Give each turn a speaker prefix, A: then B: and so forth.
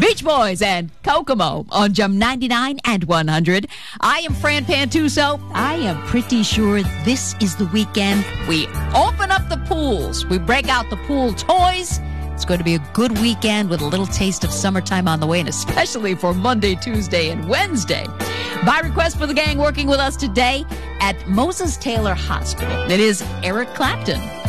A: Beach Boys and Kokomo on Jum 99 and 100. I am Fran Pantuso. I am pretty sure this is the weekend we open up the pools. We break out the pool toys. It's going to be a good weekend with a little taste of summertime on the way, and especially for Monday, Tuesday, and Wednesday. By request for the gang working with us today at Moses Taylor Hospital, it is Eric Clapton.